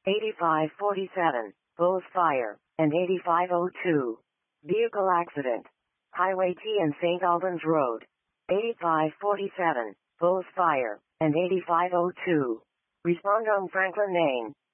8547, Bulls Fire, and 8502. Vehicle accident. Highway T and St. Albans Road. 8547, Bulls Fire, and 8502. Respond on Franklin Lane.